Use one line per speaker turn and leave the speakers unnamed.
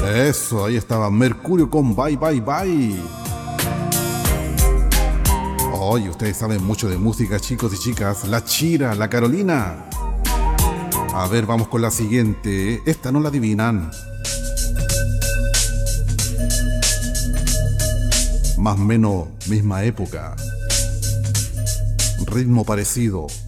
Eso, ahí estaba Mercurio con Bye Bye Bye. Oye, ustedes saben mucho de música, chicos y chicas. La Chira, la Carolina. A ver, vamos con la siguiente. Esta no la adivinan. Más o menos misma época. Ritmo parecido.